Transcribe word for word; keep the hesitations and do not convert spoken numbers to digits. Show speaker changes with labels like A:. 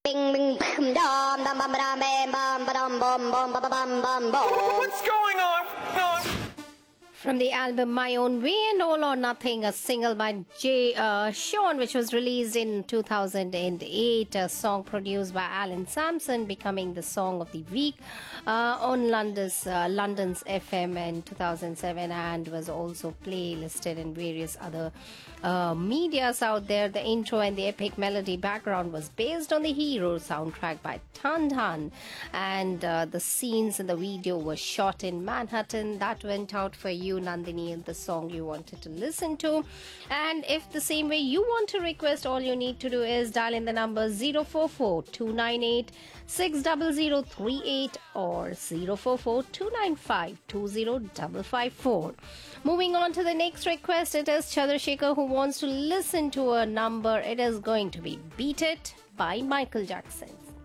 A: Bing bing bam dum bum bum bam bam bum bum bum bum bum bum bum bum.
B: What's going on?
C: From the album My Own Way and All or Nothing, a single by Jay uh, Sean, which was released in two thousand eight, a song produced by Alan Sampson, becoming the song of the week uh, on London's, uh, London's F M in two thousand seven, and was also playlisted in various other uh, medias out there. The intro and the epic melody background was based on the Hero soundtrack by Tan Tan, and uh, the scenes in the video were shot in Manhattan. That went out for you, Nandini, and the song you wanted to listen to. And if the same way you want to request, all you need to do is dial in the number zero four four two nine eight six zero zero three eight or zero four four two nine five two zero five five four. Moving on to the next request, it is Chandrasekhar who wants to listen to a number. It is going to be Beat It by Michael Jackson.